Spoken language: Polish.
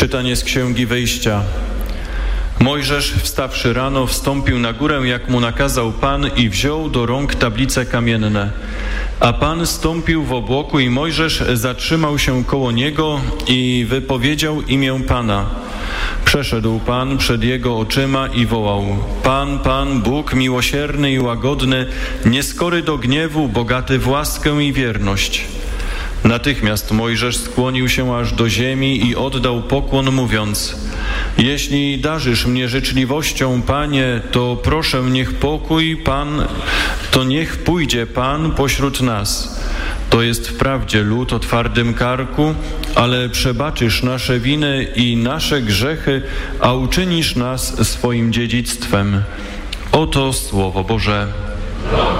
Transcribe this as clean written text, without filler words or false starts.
Czytanie z Księgi Wyjścia. Mojżesz, wstawszy rano, wstąpił na górę, jak mu nakazał Pan, i wziął do rąk tablice kamienne. A Pan stąpił w obłoku i Mojżesz zatrzymał się koło niego i wypowiedział imię Pana. Przeszedł Pan przed jego oczyma i wołał: Pan, Pan, Bóg miłosierny i łagodny, nieskory do gniewu, bogaty w łaskę i wierność. Natychmiast Mojżesz skłonił się aż do ziemi i oddał pokłon, mówiąc: Jeśli darzysz mnie życzliwością, Panie, to proszę, niech pójdzie Pan pośród nas. To jest wprawdzie lud o twardym karku, ale przebaczysz nasze winy i nasze grzechy, a uczynisz nas swoim dziedzictwem. Oto Słowo Boże.